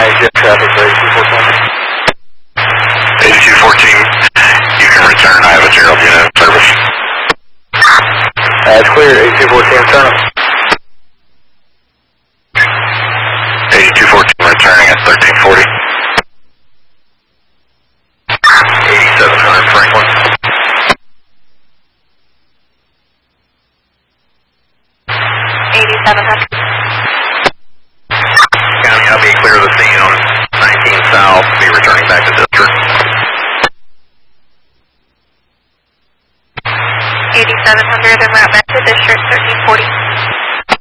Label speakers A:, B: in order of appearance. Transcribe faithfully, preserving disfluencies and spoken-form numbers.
A: jet traffic for eighty-two fourteen.
B: eighty-two fourteen, you can return. I have a Gerald unit in service.
A: That's clear, eighty-two fourteen, turn them.
B: eighty-two fourteen returning at thirteen forty. eighty-seven hundred Franklin.
C: eighty-seven hundred.
B: County, I'll be clear of the scene on nineteen South, be returning back to district.
C: eighty-seven hundred and route back to district thirteen forty.